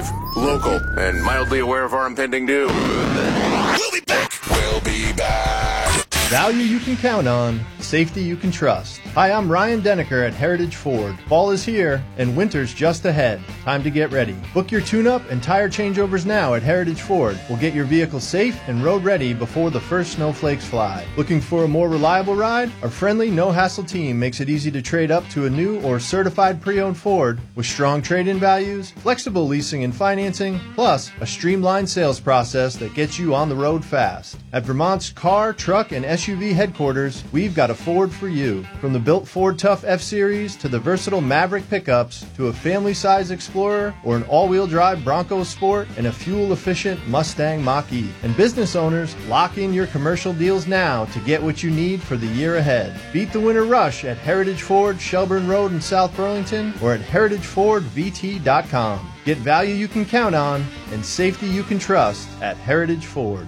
Live, local, and mildly aware of our impending doom. We'll be back. We'll be back. Value you can count on, safety you can trust. Hi, I'm Ryan Denneker at Heritage Ford. Fall is here, and winter's just ahead. Time to get ready. Book your tune-up and tire changeovers now at Heritage Ford. We'll get your vehicle safe and road-ready before the first snowflakes fly. Looking for a more reliable ride? Our friendly, no-hassle team makes it easy to trade up to a new or certified pre-owned Ford with strong trade-in values, flexible leasing and financing, plus a streamlined sales process that gets you on the road fast. At Vermont's car, truck, and SUV headquarters, we've got a Ford for you. From the built Ford Tough F-Series to the versatile Maverick pickups to a family-size Explorer or an all-wheel drive Bronco Sport and a fuel-efficient Mustang Mach-E. And business owners, lock in your commercial deals now to get what you need for the year ahead. Beat the winter rush at Heritage Ford, Shelburne Road in South Burlington or at heritagefordvt.com. Get value you can count on and safety you can trust at Heritage Ford.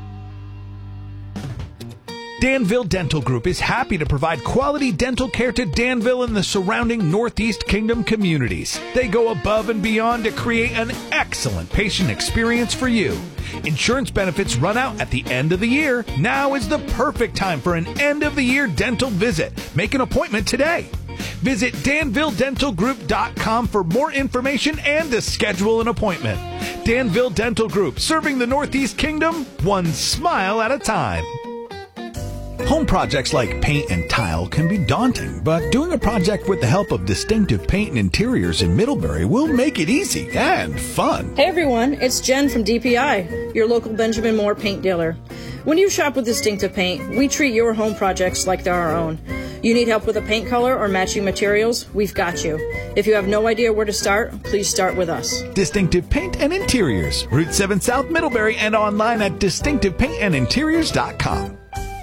Danville Dental Group is happy to provide quality dental care to Danville and the surrounding Northeast Kingdom communities. They go above and beyond to create an excellent patient experience for you. Insurance benefits run out at the end of the year. Now is the perfect time for an end-of-the-year dental visit. Make an appointment today. Visit DanvilleDentalGroup.com for more information and to schedule an appointment. Danville Dental Group, serving the Northeast Kingdom, one smile at a time. Home projects like paint and tile can be daunting, but doing a project with the help of Distinctive Paint and Interiors in Middlebury will make it easy and fun. Hey everyone, it's Jen from DPI, your local Benjamin Moore paint dealer. When you shop with Distinctive Paint, we treat your home projects like they're our own. You need help with a paint color or matching materials? We've got you. If you have no idea where to start, please start with us. Distinctive Paint and Interiors, Route 7 South Middlebury, and online at distinctivepaintandinteriors.com.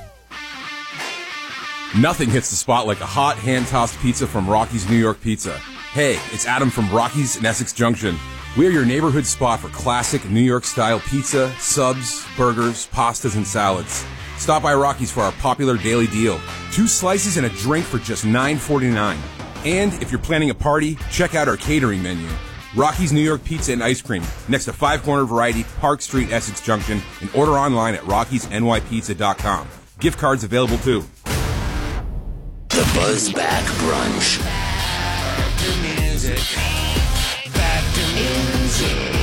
Nothing hits the spot like a hot, hand-tossed pizza from Rocky's New York Pizza. Hey, it's Adam from Rocky's in Essex Junction. We are your neighborhood spot for classic New York-style pizza, subs, burgers, pastas, and salads. Stop by Rocky's for our popular daily deal. 2 slices and a drink for just $9.49. And if you're planning a party, check out our catering menu. Rocky's New York Pizza and Ice Cream, next to Five Corner Variety, Park Street, Essex Junction, and order online at rockysnypizza.com. Gift cards available too. The Buzzback Brunch. Back to music. Back to music.